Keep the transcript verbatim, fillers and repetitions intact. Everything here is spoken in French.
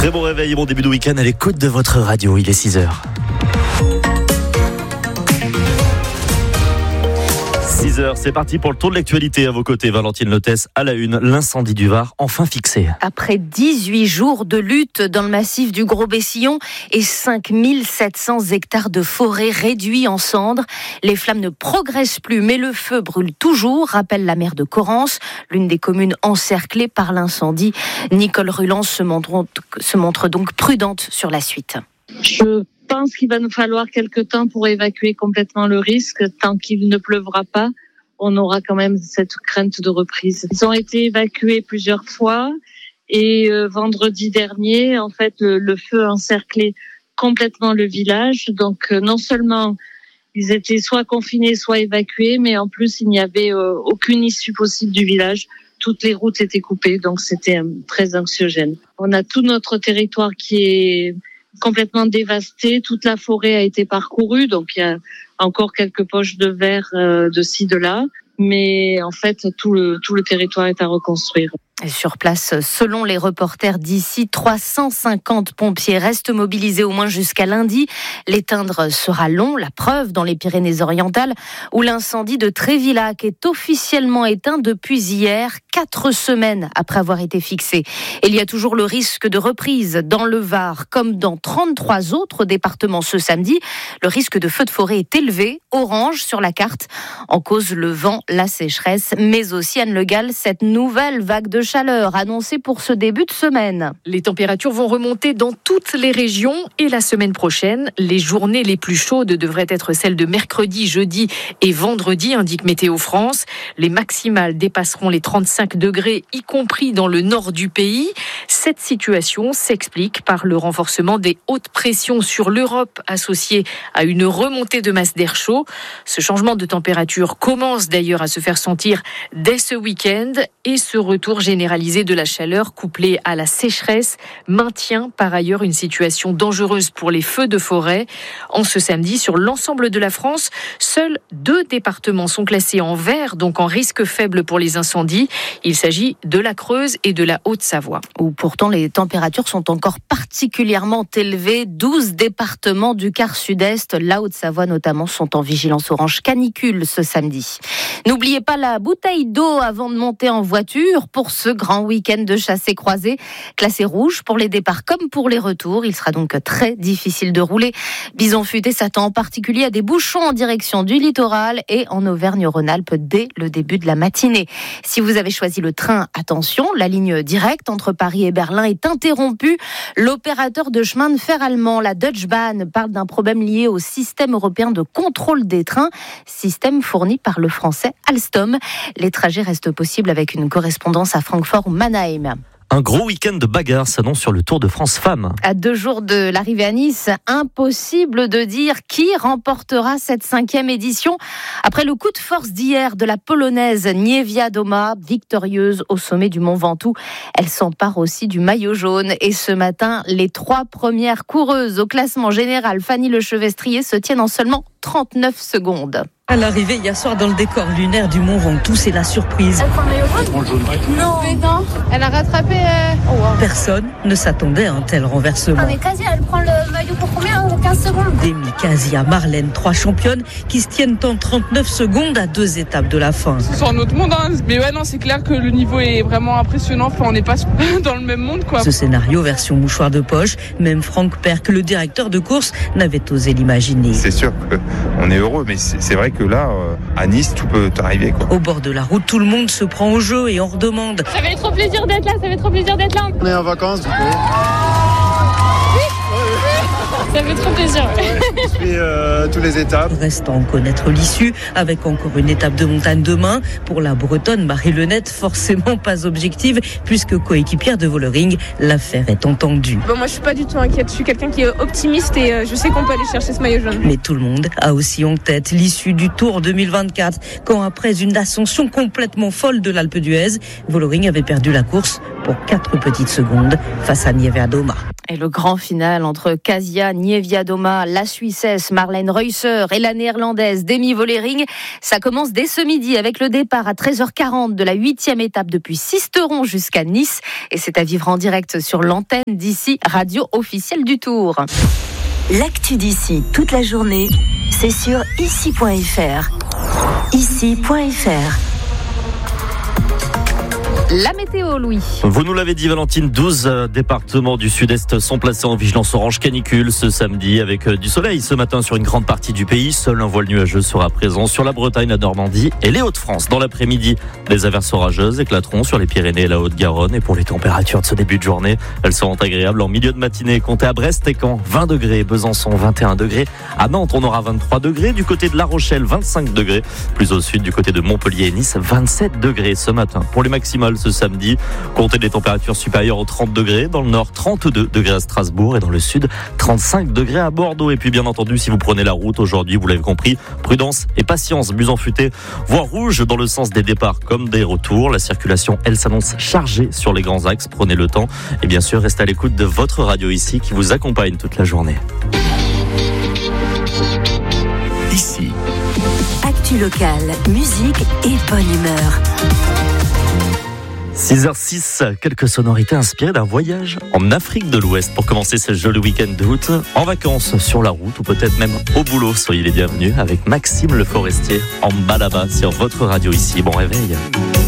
Très bon réveil et bon début de week-end à l'écoute de votre radio. Il est six heures. six heures, c'est parti pour le tour de l'actualité. À vos côtés, Valentine Lotès à la une. L'incendie du Var, enfin fixé. Après dix-huit jours de lutte dans le massif du Gros-Bessillon et cinq mille sept cents hectares de forêt réduits en cendres, les flammes ne progressent plus, mais le feu brûle toujours, rappelle la maire de Corrence, l'une des communes encerclées par l'incendie. Nicole Rulance se montre, se montre donc prudente sur la suite. Je Je pense qu'il va nous falloir quelques temps pour évacuer complètement le risque. Tant qu'il ne pleuvra pas, on aura quand même cette crainte de reprise. Ils ont été évacués plusieurs fois et euh, vendredi dernier, en fait, le, le feu encerclait complètement le village. Donc, euh, non seulement ils étaient soit confinés, soit évacués, mais en plus, il n'y avait euh, aucune issue possible du village. Toutes les routes étaient coupées, donc c'était euh, très anxiogène. On a tout notre territoire qui est complètement dévasté, toute la forêt a été parcourue, donc il y a encore quelques poches de verre euh, de ci, de là, mais en fait tout le, tout le territoire est à reconstruire. Et sur place, selon les reporters d'ici, trois cent cinquante pompiers restent mobilisés au moins jusqu'à lundi. L'éteindre sera long, la preuve dans les Pyrénées-Orientales, où l'incendie de Trévillac est officiellement éteint depuis hier, quatre semaines après avoir été fixé. Et il y a toujours le risque de reprise dans le Var, comme dans trente-trois autres départements ce samedi. Le risque de feu de forêt est élevé, orange sur la carte, en cause le vent, la sécheresse, mais aussi, Anne Le Gall, cette nouvelle vague de chaleur annoncée pour ce début de semaine. Les températures vont remonter dans toutes les régions et la semaine prochaine, les journées les plus chaudes devraient être celles de mercredi, jeudi et vendredi, indique Météo France. Les maximales dépasseront les trente-cinq degrés, y compris dans le nord du pays. Cette situation s'explique par le renforcement des hautes pressions sur l'Europe associées à une remontée de masse d'air chaud. Ce changement de température commence d'ailleurs à se faire sentir dès ce week-end et ce retour généralisé de la chaleur couplé à la sécheresse maintient par ailleurs une situation dangereuse pour les feux de forêt. En ce samedi, sur l'ensemble de la France, seuls deux départements sont classés en vert, donc en risque faible pour les incendies. Il s'agit de la Creuse et de la Haute-Savoie. Où pourtant les températures sont encore particulièrement élevées. douze départements du quart sud-est, la Haute-Savoie notamment, sont en vigilance orange canicule ce samedi. N'oubliez pas la bouteille d'eau avant de monter en voiture pour ce grand week-end de chassés croisés. Classé rouge pour les départs comme pour les retours. Il sera donc très difficile de rouler. Bison Futé s'attend en particulier à des bouchons en direction du littoral et en Auvergne-Rhône-Alpes dès le début de la matinée. Si vous avez choisi le train, attention, la ligne directe entre Paris et Berlin est interrompue. L'opérateur de chemin de fer allemand, la Deutsche Bahn, parle d'un problème lié au système européen de contrôle des trains, système fourni par le français Alstom. Les trajets restent possibles avec une correspondance à Francfort ou Mannheim. Un gros week-end de bagarre s'annonce sur le Tour de France Femmes. À deux jours de l'arrivée à Nice, impossible de dire qui remportera cette cinquième édition. Après le coup de force d'hier de la Polonaise Niewiadoma, victorieuse au sommet du Mont Ventoux, elle s'empare aussi du maillot jaune. Et ce matin, les trois premières coureuses au classement général, Fanny Lechevestrier, se tiennent en seulement trente-neuf secondes. À l'arrivée hier soir dans le décor lunaire du Mont Ventoux, c'est la surprise. Elle prend le maillot jaune ? Non. Mais non. Elle a rattrapé. Euh... Oh, wow. Personne ne s'attendait à un tel renversement. Ah mais Casia, elle prend le maillot pour combien ? quinze secondes. Demi, Casia, Marlène, trois championnes qui se tiennent en trente-neuf secondes à deux étapes de la fin. C'est un autre monde, hein. Mais ouais, non, c'est clair que le niveau est vraiment impressionnant. Enfin, on n'est pas dans le même monde, quoi. Ce scénario, version mouchoir de poche, même Franck Perck, le directeur de course, n'avait osé l'imaginer. C'est sûr qu'on est heureux, mais c'est, c'est vrai que là, à Nice, tout peut arriver, quoi. Au bord de la route, tout le monde se prend au jeu et en redemande. Ça fait trop plaisir d'être là, ça fait trop plaisir d'être là. On est en vacances, du coup. Ça fait trop plaisir. Ouais, on suit euh, toutes les étapes. Restant à connaître l'issue, avec encore une étape de montagne demain. Pour la Bretonne, Marie Lenette, forcément pas objective, puisque coéquipière de Vollering, l'affaire est entendue. Bon, moi, je suis pas du tout inquiète. Je suis quelqu'un qui est optimiste et euh, je sais qu'on peut aller chercher ce maillot jaune. Mais tout le monde a aussi en tête l'issue du Tour deux mille vingt-quatre, quand après une ascension complètement folle de l'Alpe d'Huez, Vollering avait perdu la course pour quatre petites secondes face à Niewiadoma. Et le grand final entre Casia, Nievia Doma, la Suissesse Marlène Reusser et la Néerlandaise Demi Vollering. Ça commence dès ce midi avec le départ à treize heures quarante de la huitième étape depuis Sisteron jusqu'à Nice. Et c'est à vivre en direct sur l'antenne d'ici, radio officielle du Tour. L'actu d'ici toute la journée, c'est sur ici point f r. ici point f r. La météo, Louis. Vous nous l'avez dit, Valentine, douze départements du sud-est sont placés en vigilance orange canicule ce samedi avec du soleil ce matin sur une grande partie du pays. Seul un voile nuageux sera présent sur la Bretagne, la Normandie et les Hauts-de-France. Dans l'après-midi, des averses orageuses éclateront sur les Pyrénées et la Haute-Garonne. Et pour les températures de ce début de journée, elles seront agréables en milieu de matinée. Comptez à Brest et Caen, vingt degrés. Besançon, vingt et un degrés. À Nantes, on aura vingt-trois degrés. Du côté de La Rochelle, vingt-cinq degrés. Plus au sud, du côté de Montpellier et Nice, vingt-sept degrés ce matin. Pour les maximales ce samedi, comptez des températures supérieures aux trente degrés. Dans le nord, trente-deux degrés à Strasbourg et dans le sud, trente-cinq degrés à Bordeaux. Et puis bien entendu, si vous prenez la route aujourd'hui, vous l'avez compris, prudence et patience. Bus en futé, voie rouge dans le sens des départs comme des retours. La circulation, elle s'annonce chargée sur les grands axes. Prenez le temps et bien sûr, restez à l'écoute de votre radio ici qui vous accompagne toute la journée. Ici. Actu locale, musique et bonne humeur. six heures six, quelques sonorités inspirées d'un voyage en Afrique de l'Ouest pour commencer ce joli week-end d'août, en vacances, sur la route ou peut-être même au boulot. Soyez les bienvenus avec Maxime Le Forestier en bas là-bas sur votre radio ici. Bon réveil.